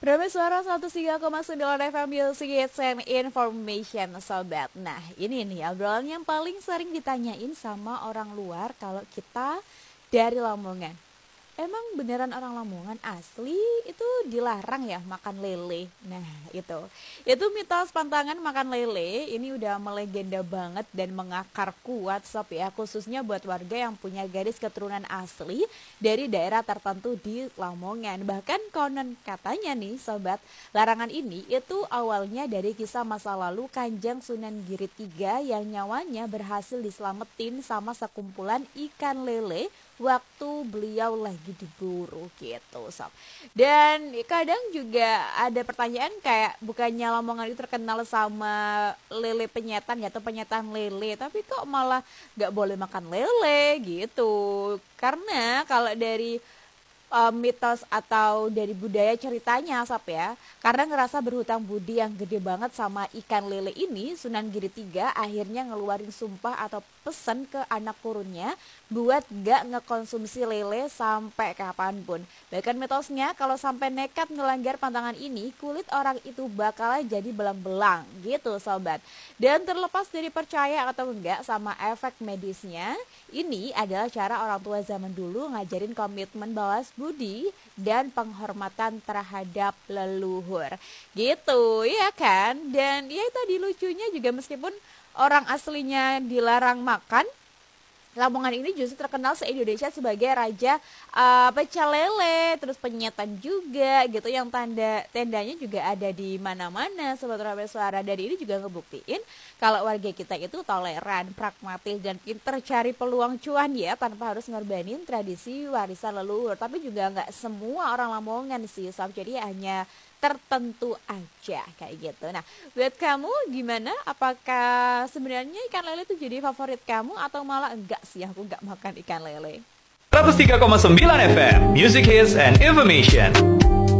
Prime Suara 103,9 FM Music Hits and Information Sobat. Nah ini nih obrolan yang paling sering ditanyain sama orang luar kalau kita dari Lamongan. Emang beneran orang Lamongan asli itu dilarang ya makan lele? Nah itu mitos pantangan makan lele ini udah melegenda banget dan mengakar kuat sob ya. Khususnya buat warga yang punya garis keturunan asli dari daerah tertentu di Lamongan. Bahkan konon katanya nih sobat, larangan ini itu awalnya dari kisah masa lalu Kanjeng Sunan Giri III yang nyawanya berhasil diselamatin sama sekumpulan ikan lele waktu beliau lagi diburu gitu sob. Dan kadang juga ada pertanyaan kayak bukannya Lamongan itu terkenal sama lele penyetan ya atau penyetan lele, tapi kok malah gak boleh makan lele gitu. Karena kalau dari mitos atau dari budaya ceritanya sob ya, karena ngerasa berhutang budi yang gede banget sama ikan lele ini, Sunan Giri III akhirnya ngeluarin sumpah atau pesan ke anak turunnya buat gak ngekonsumsi lele sampai kapanpun. Bahkan mitosnya kalau sampai nekat ngelanggar pantangan ini, kulit orang itu bakal jadi belang-belang gitu sobat. Dan terlepas dari percaya atau enggak sama efek medisnya, ini adalah cara orang tua zaman dulu ngajarin komitmen balas budi dan penghormatan terhadap leluhur gitu ya kan. Dan ya tadi lucunya juga meskipun orang aslinya dilarang makan, Lamongan ini justru terkenal se-Indonesia sebagai raja pecel lele, terus penyetan juga gitu, yang tendanya juga ada di mana-mana sobat Prime Suara. Dan ini juga ngebuktiin kalau warga kita itu toleran, pragmatis dan pinter cari peluang cuan ya tanpa harus ngorbanin tradisi warisan leluhur. Tapi juga nggak semua orang Lamongan sih sob, jadi hanya tertentu aja kayak gitu. Nah, buat kamu gimana? Apakah sebenarnya ikan lele itu jadi favorit kamu atau malah enggak sih, aku enggak makan ikan lele? 103,9 FM Music Hits and Information.